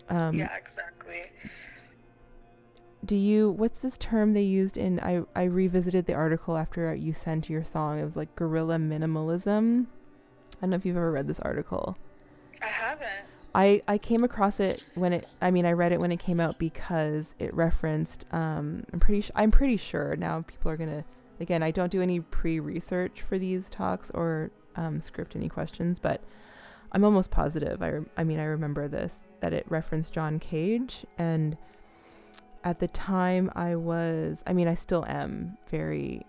Yeah, exactly. What's this term they used in, I revisited the article after you sent your song. It was like guerrilla minimalism. I don't know if you've ever read this article. I haven't. I came across it when I read it when it came out because it referenced, I'm pretty sure now people are going to, again, I don't do any pre-research for these talks or script any questions, but I'm almost positive. I remember this, that it referenced John Cage. And at the time I still am very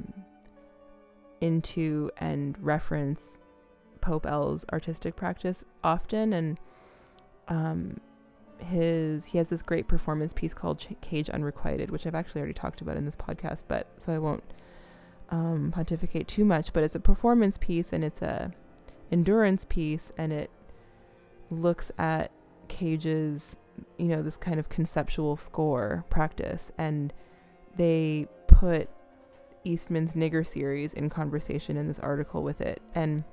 into and reference Pope L's artistic practice often. And um, he has this great performance piece called Cage Unrequited, which I've actually already talked about in this podcast, but so I won't pontificate too much. But it's a performance piece and it's a endurance piece, and it looks at Cage's, this kind of conceptual score practice, and they put Eastman's Nigger series in conversation in this article with it. And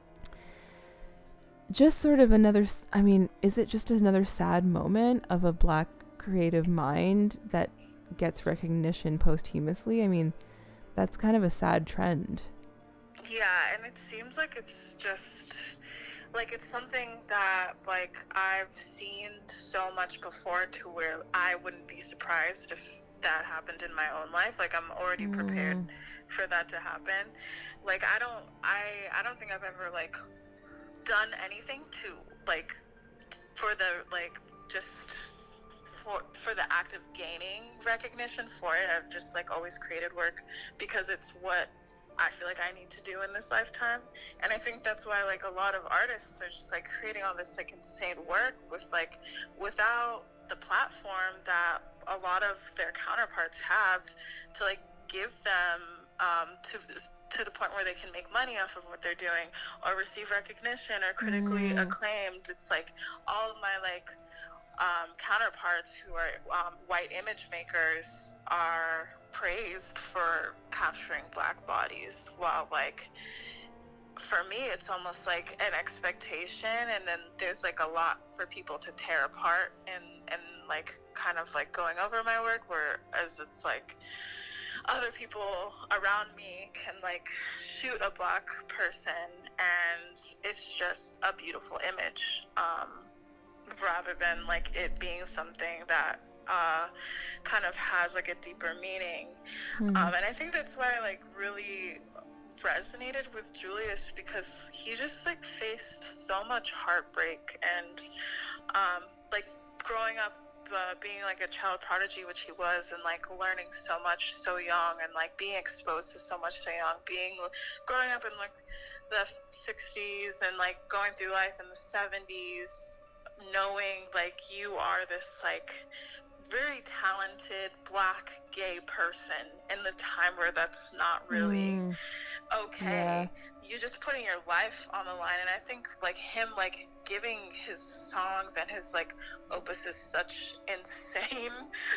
just sort of is it just another sad moment of a Black creative mind that gets recognition posthumously? That's kind of a sad trend. Yeah, and it seems like it's just like it's something that like I've seen so much before to where I wouldn't be surprised if that happened in my own life. Like I'm already prepared for that to happen. Like I don't think I've ever like done anything to like for the like just for the act of gaining recognition for it. I've just like always created work because it's what I feel like I need to do in this lifetime. And I think that's why like a lot of artists are just like creating all this like insane work with like without the platform that a lot of their counterparts have to like give them to the point where they can make money off of what they're doing or receive recognition or critically acclaimed. It's like all of my like counterparts who are white image makers are praised for capturing Black bodies, while like for me it's almost like an expectation, and then there's like a lot for people to tear apart and like kind of like going over my work, whereas it's like other people around me can like shoot a Black person and it's just a beautiful image, rather than like it being something that kind of has like a deeper meaning. And I think that's why I like really resonated with Julius, because he just like faced so much heartbreak and like growing up, being like a child prodigy, which he was, and like learning so much so young, and like being exposed to so much so young, growing up in like the 60s and like going through life in the 70s, knowing like you are this like very talented Black gay person in the time where that's not really okay. You just putting your life on the line. And I think like him like giving his songs and his like opuses such insane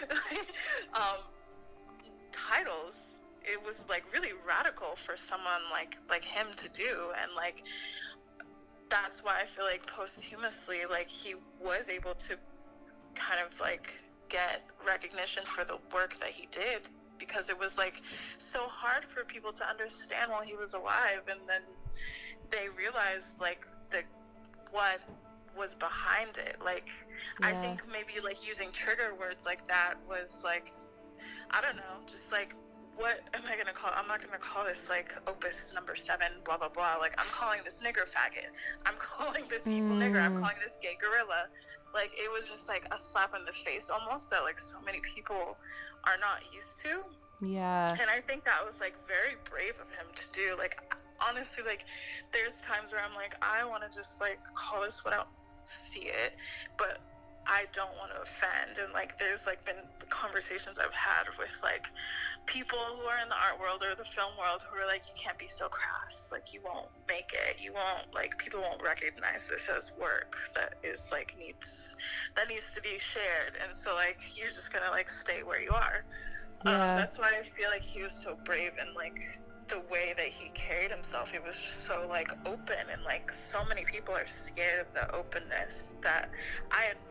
titles, it was like really radical for someone like him to do. And like that's why I feel like posthumously like he was able to kind of like get recognition for the work that he did, because it was like so hard for people to understand while he was alive, and then they realized like what was behind it. Like I think maybe like using trigger words like that was like, I don't know, just like, what am I gonna call? I'm not gonna call this like opus number 7 blah blah blah. Like I'm calling this nigger faggot, I'm calling this evil nigger, I'm calling this gay gorilla. Like it was just like a slap in the face almost, that like so many people are not used to. And I think that was like very brave of him to do. Like honestly, like there's times where I'm like, I want to just like call this what I see it, but I don't want to offend. And like there's like been conversations I've had with like people who are in the art world or the film world who are like, you can't be so crass, like you won't make it, you won't, like people won't recognize this as work that is like needs to be shared, and so like you're just gonna like stay where you are. That's why I feel like he was so brave, and like the way that he carried himself, it was just so like open, and like so many people are scared of the openness that I